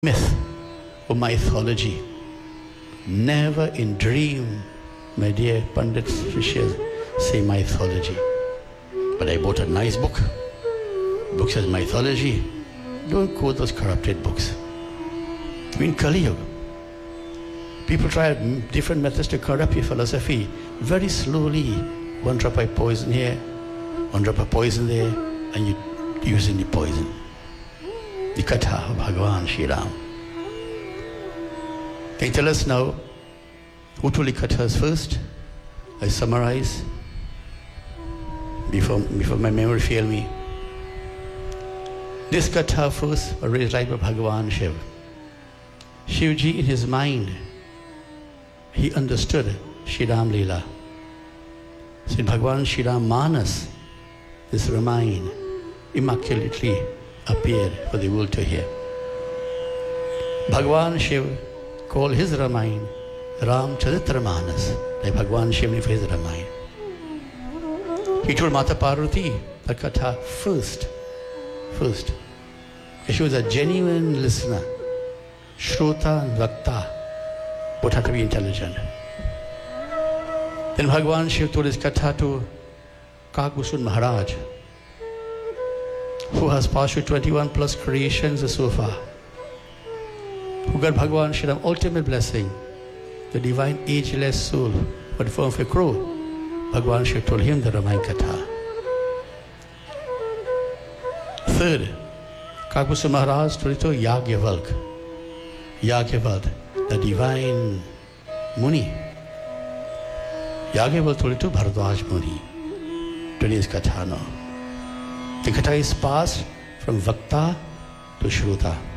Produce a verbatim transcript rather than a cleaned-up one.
myth or mythology. Never in dream, my dear Pandits, Rishis, say mythology. But I bought a nice book. Book says mythology. Don't quote those corrupted books. We're in Kali Yuga. People try different methods to corrupt your philosophy. Very slowly, one drop of poison here, one drop of poison there, and you're using the poison. The Katha of Bhagavan Shri Ram. Can you tell us now who told the Kathas first? I summarize before, before my memory fail me. This Katha first was raised right by Bhagavan Shiv. Shivji in his mind, he understood Shri Ram Leela. So in Bhagavan Shri Ram Manas, this Ramayana immaculately appeared for the world to hear. Bhagavan Shiv called his Ramayana Ram Charitra Manas, like Bhagavan Shiv for his Ramayana. He told Mata Parvati the Katha first, first. She was a genuine listener. Shrota and Vakta both had to be intelligent. Then Bhagavan Shiv told his Katha to Kagbhusan Maharaj, who has passed through twenty-one plus creations so far, who got Bhagavan Shri Ram ultimate blessing, the divine ageless soul, but form of a crow. Bhagavan Shiv told him the Ramayana Katha. Third, Kagbhusan Maharaj told it to Yagyavalk. Yagyavalk, the divine Muni. Yagyavalk told it to Bharadwaj Muni. Today's Katha now. The Katha is passed from Vakta to Shruta.